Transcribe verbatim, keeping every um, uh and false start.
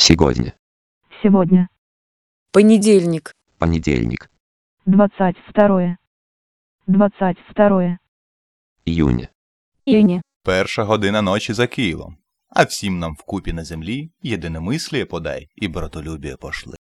Сегодня. Сегодня. Понедельник. Понедельник. Двадцать второе. Двадцать второе. Июня. Июня. Перша година ночі за Києвом. А всім нам вкупі на землі єдиномисліє подай і братолюбіє пошли.